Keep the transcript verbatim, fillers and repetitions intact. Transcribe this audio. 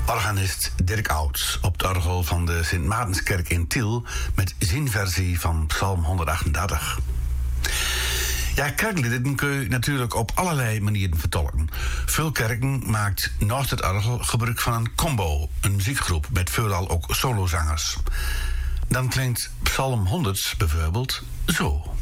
Organist Dirk Outs op de orgel van de Sint Maartenskerk in Tiel met zijn versie van Psalm honderdachtendertig. Ja, kerkliederen kun je natuurlijk op allerlei manieren vertolken. Veel kerken maakt naast het orgel gebruik van een combo, een muziekgroep met veelal ook solozangers. Dan klinkt Psalm honderd bijvoorbeeld zo.